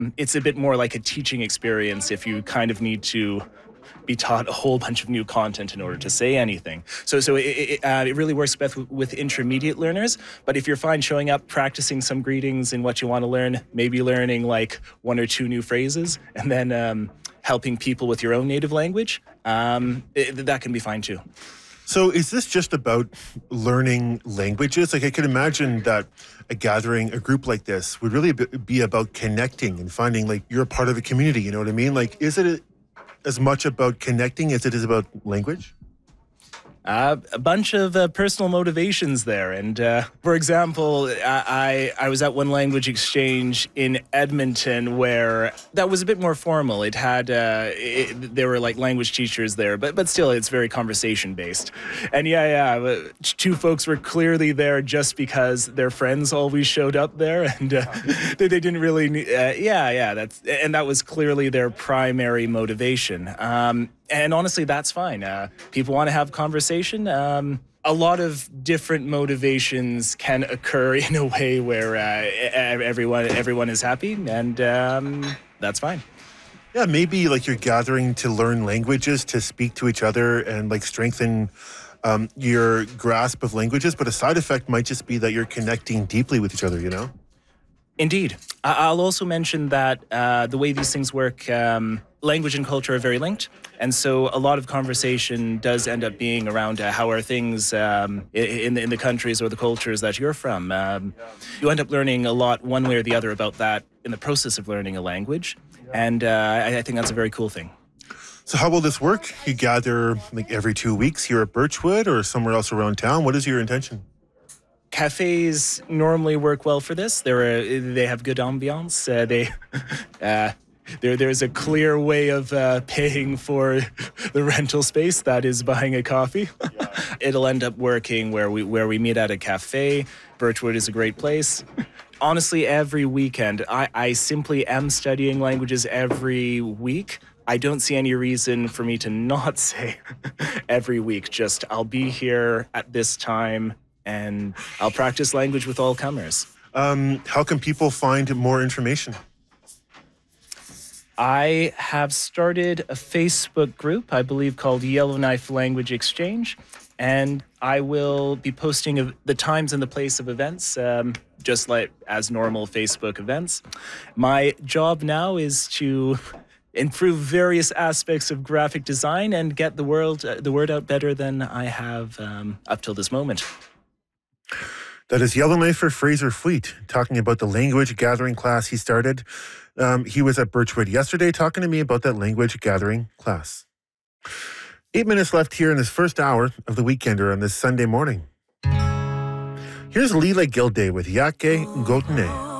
It's a bit more like a teaching experience if you kind of need to be taught a whole bunch of new content in order to say anything. So it really works best with intermediate learners. But if you're fine showing up, practicing some greetings in what you want to learn, maybe learning like one or two new phrases, and then helping people with your own native language, that can be fine too. So is this just about learning languages? Like I could imagine that a gathering, a group like this would really be about connecting and finding like you're a part of a community, you know what I mean? Like is it as much about connecting as it is about language? A bunch of personal motivations there. And for example, I was at one language exchange in Edmonton where that was a bit more formal. It had, there were like language teachers there, but still it's very conversation based. And two folks were clearly there just because their friends always showed up there. And they didn't really, that was clearly their primary motivation. And honestly, that's fine. People want to have conversation. A lot of different motivations can occur in a way where everyone is happy, and that's fine. Yeah, maybe like you're gathering to learn languages, to speak to each other and like strengthen your grasp of languages. But a side effect might just be that you're connecting deeply with each other, you know? Indeed. I'll also mention that the way these things work, language and culture are very linked. And so a lot of conversation does end up being around how are things in the countries or the cultures that you're from. You end up learning a lot one way or the other about that in the process of learning a language. And I think that's a very cool thing. So how will this work? You gather like every 2 weeks here at Birchwood or somewhere else around town? What is your intention? Cafes normally work well for this. They have good ambiance. There's a clear way of paying for the rental space, that is buying a coffee. It'll end up working where we meet at a cafe. Birchwood is a great place. Honestly, every weekend, I simply am studying languages every week. I don't see any reason for me to not say every week. Just I'll be here at this time and I'll practice language with all comers. How can people find more information? I have started a Facebook group, I believe, called Yellowknife Language Exchange, and I will be posting the times and the place of events, just like as normal Facebook events. My job now is to improve various aspects of graphic design and get the word out better than I have up till this moment. That is Yellowknifer Fraser Fleet talking about the language gathering class he started. He was at Birchwood yesterday talking to me about that language gathering class. 8 minutes left here in this first hour of the Weekender on this Sunday morning. Here's Leela Gilday with Yake Ngotene.